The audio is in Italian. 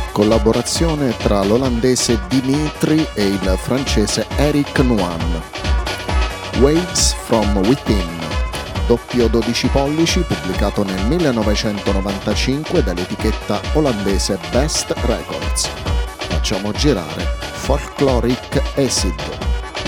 Collaborazione tra l'olandese Dimitri e il francese Eric Nuan. Waves from Within, doppio 12 pollici pubblicato nel 1995 dall'etichetta olandese Best Records. Facciamo girare Folkloric Acid.